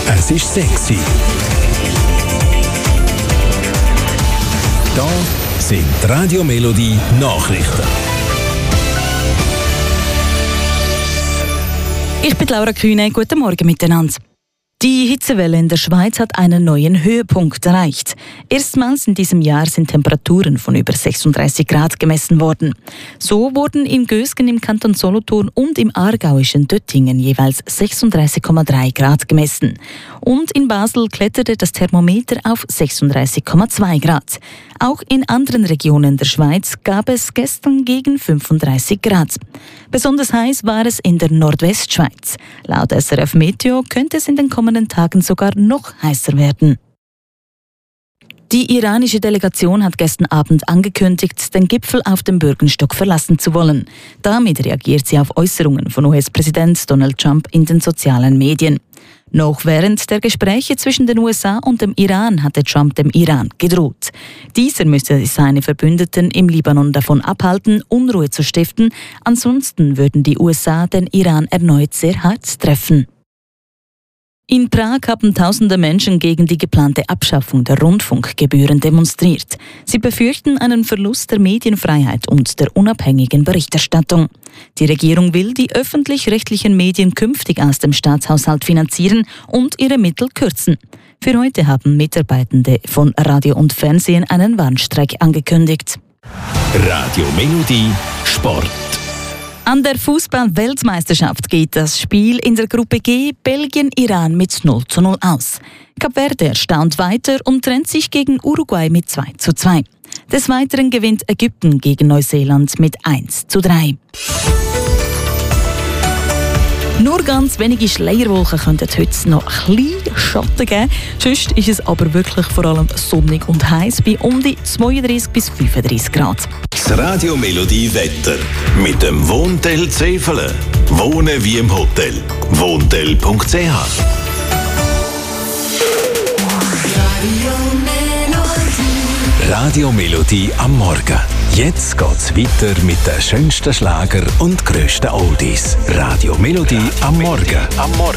Es ist sexy. Da sind die Radio Melodie Nachrichten. Ich bin Laura Kühne, guten Morgen miteinander. Die Hitzewelle in der Schweiz hat einen neuen Höhepunkt erreicht. Erstmals in diesem Jahr sind Temperaturen von über 36 Grad gemessen worden. So wurden in Gösgen im Kanton Solothurn und im aargauischen Döttingen jeweils 36,3 Grad gemessen. Und in Basel kletterte das Thermometer auf 36,2 Grad. Auch in anderen Regionen der Schweiz gab es gestern gegen 35 Grad. Besonders heiß war es in der Nordwestschweiz. Laut SRF Meteo könnte es in den kommenden Tagen sogar noch heißer werden. Die iranische Delegation hat gestern Abend angekündigt, den Gipfel auf dem Bürgenstock verlassen zu wollen. Damit reagiert sie auf Äußerungen von US-Präsident Donald Trump in den sozialen Medien. Noch während der Gespräche zwischen den USA und dem Iran hatte Trump dem Iran gedroht. Dieser müsse seine Verbündeten im Libanon davon abhalten, Unruhe zu stiften. Ansonsten würden die USA den Iran erneut sehr hart treffen. In Prag haben tausende Menschen gegen die geplante Abschaffung der Rundfunkgebühren demonstriert. Sie befürchten einen Verlust der Medienfreiheit und der unabhängigen Berichterstattung. Die Regierung will die öffentlich-rechtlichen Medien künftig aus dem Staatshaushalt finanzieren und ihre Mittel kürzen. Für heute haben Mitarbeitende von Radio und Fernsehen einen Warnstreik angekündigt. Radio Melodie Sport. An der Fußball-Weltmeisterschaft geht das Spiel in der Gruppe G Belgien-Iran mit 0:0 aus. Kap Verde erstaunt weiter und trennt sich gegen Uruguay mit 2:2. Des Weiteren gewinnt Ägypten gegen Neuseeland mit 1:3. Nur ganz wenige Schleierwolken könnten heute noch ein bisschen Schatten geben. Sonst ist es aber wirklich vor allem sonnig und heiß bei um die 32 bis 35 Grad. Das Radio Melodie Wetter mit dem Wohntel Zefele. Wohnen wie im Hotel. Wohntel.ch. Radio Melodie am Morgen. Jetzt geht's weiter mit den schönsten Schlager und grössten Oldies. Radio Melodie am Morgen.